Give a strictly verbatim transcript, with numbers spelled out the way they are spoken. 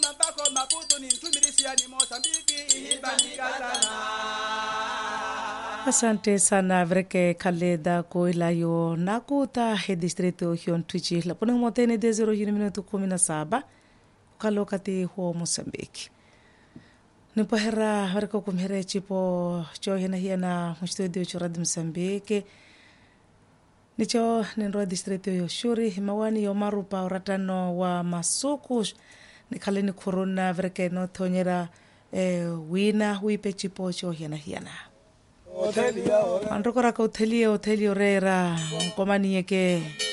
Mambako Maputo ni Ntumilisia ni Mozambiki ibandikazana. Asante sana vreke kaleda ko ilayo nakuta he distrito hion tuchi la pone motene de zero hini minuto kumi na saba kalokati ho Mozambiki. Nipahera hariko kumhere chipo cho hina hiana studio cho radio Mozambiki. Nicho nenro distrito yo shuri himawani yo marupa uratano wa masuku nikaleni corona vreke no tonyera eh, wina wipe chipo cho hina hiana. Androkora ka hotelia hotelio rera komani yake